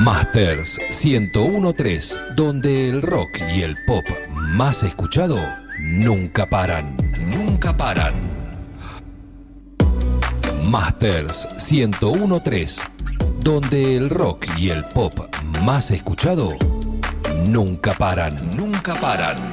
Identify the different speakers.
Speaker 1: Masters 1013, donde el rock y el pop más escuchado nunca paran, nunca paran. Masters 1013, donde el rock y el pop más escuchado nunca paran, nunca paran.